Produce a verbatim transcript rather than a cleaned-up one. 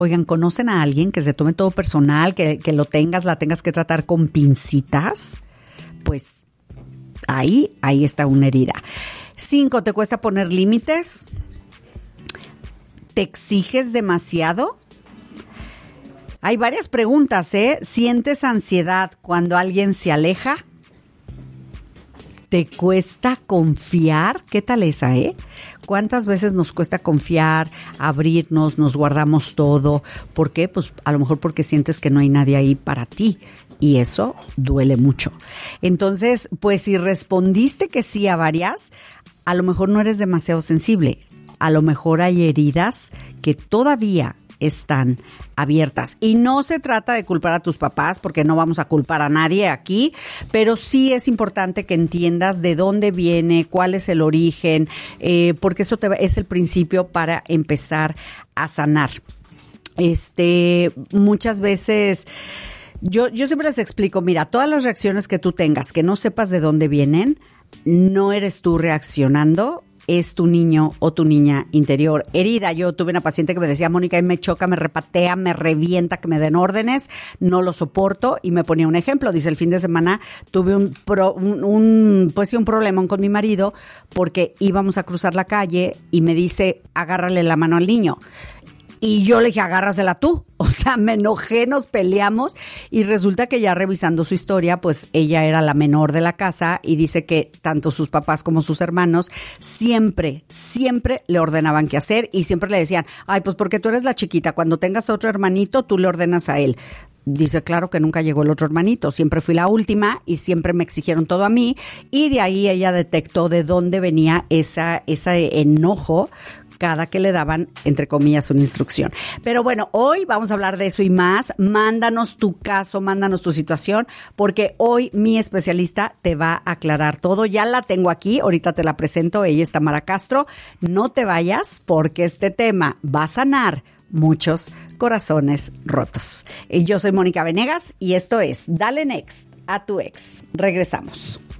Oigan, ¿conocen a alguien que se tome todo personal, que, que lo tengas, la tengas que tratar con pincitas? Pues ahí, ahí está una herida. Cinco, ¿te cuesta poner límites? ¿Te exiges demasiado? Hay varias preguntas, ¿eh? ¿Sientes ansiedad cuando alguien se aleja? ¿Te cuesta confiar? ¿Qué tal esa, eh? ¿Cuántas veces nos cuesta confiar, abrirnos, nos guardamos todo? ¿Por qué? Pues a lo mejor porque sientes que no hay nadie ahí para ti. Y eso duele mucho. Entonces, pues si respondiste que sí a varias, a lo mejor no eres demasiado sensible. A lo mejor hay heridas que todavía están abiertas. Y no se trata de culpar a tus papás, porque no vamos a culpar a nadie aquí, pero sí es importante que entiendas de dónde viene, cuál es el origen, eh, porque eso te va, es el principio para empezar a sanar. Este, muchas veces, yo, yo siempre les explico, mira, todas las reacciones que tú tengas, que no sepas de dónde vienen, no eres tú reaccionando, es tu niño o tu niña interior herida. Yo tuve una paciente que me decía, Mónica, y me choca, me repatea, me revienta que me den órdenes, no lo soporto, y me ponía un ejemplo. Dice, el fin de semana tuve un, pro, un, un pues sí, un problemón con mi marido porque íbamos a cruzar la calle y me dice, agárrale la mano al niño. Y yo le dije, agárrasela tú. O sea, me enojé, nos peleamos y resulta que ya revisando su historia, pues ella era la menor de la casa y dice que tanto sus papás como sus hermanos siempre, siempre le ordenaban qué hacer y siempre le decían, ay, pues porque tú eres la chiquita, cuando tengas otro hermanito, tú le ordenas a él. Dice, claro que nunca llegó el otro hermanito, siempre fui la última y siempre me exigieron todo a mí y de ahí ella detectó de dónde venía esa, ese enojo cada que le daban, entre comillas, una instrucción. Pero bueno, hoy vamos a hablar de eso y más. Mándanos tu caso, mándanos tu situación, porque hoy mi especialista te va a aclarar todo. Ya la tengo aquí, ahorita te la presento, ella es Tamara Castro. No te vayas, porque este tema va a sanar muchos corazones rotos. Yo soy Mónica Venegas y esto es Dale Next a tu ex. Regresamos.